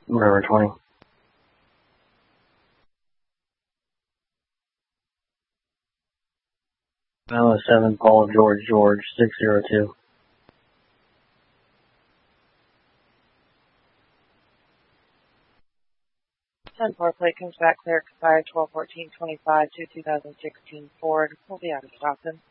River 20. Milo 7, Paul George George 602. 10-4 plate comes back clear, expired 12/14/25 to 2016 Ford. Will be out of Stockton.